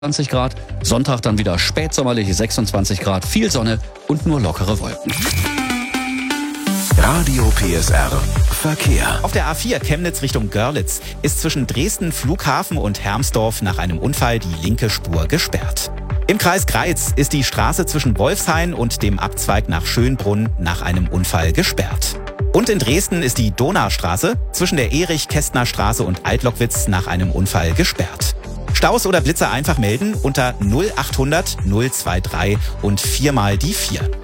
20 Grad, Sonntag dann wieder spätsommerliche 26 Grad, viel Sonne und nur lockere Wolken. Radio PSR Verkehr. Auf der A4 Chemnitz Richtung Görlitz ist zwischen Dresden Flughafen und Hermsdorf nach einem Unfall die linke Spur gesperrt. Im Kreis Greiz ist die Straße zwischen Wolfshain und dem Abzweig nach Schönbrunn nach einem Unfall gesperrt. Und in Dresden ist die Donaustraße zwischen der Erich-Kästner-Straße und Altlockwitz nach einem Unfall gesperrt. Staus oder Blitzer einfach melden unter 0800 023 und 4 mal die 4.